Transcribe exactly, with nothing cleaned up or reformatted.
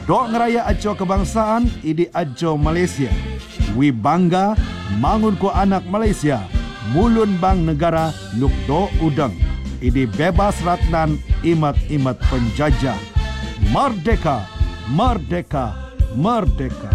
Dok ngeraya aco kebangsaan idi aco Malaysia. Wi bangga mangun ko anak Malaysia. Mulun bang negara nuk do udang. Idi bebas ratnan imat-imat penjajah. Merdeka, merdeka, merdeka.